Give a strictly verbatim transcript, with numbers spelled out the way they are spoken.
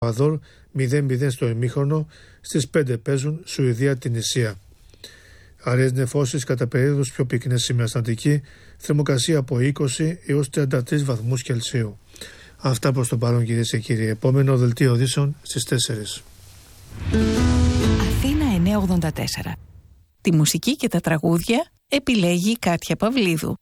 Εκουαδόρ μηδέν μηδέν στο ημίχρονο. Στις πέντε παίζουν Σουηδία-Τινησία. Αραιές νεφώσεις κατά περίοδους πιο πυκνές σήμερα στην Αττική, θερμοκρασία από είκοσι έως τριάντα τρεις βαθμούς Κελσίου. Αυτά προς το παρόν, κυρίες και κύριοι. Επόμενο δελτίο ειδήσεων στις τέσσερις. Αθήνα εννιακόσια ογδόντα τέσσερα. Τη μουσική και τα τραγούδια επιλέγει η Κάτια Παυλίδου.